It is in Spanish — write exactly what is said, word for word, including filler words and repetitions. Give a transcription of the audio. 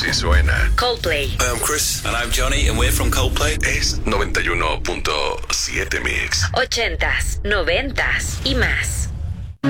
Así suena Coldplay. Hi, I'm Chris. And I'm Johnny, and we're from Coldplay. Es noventa y uno punto siete Mix. Ochentas, noventas y más.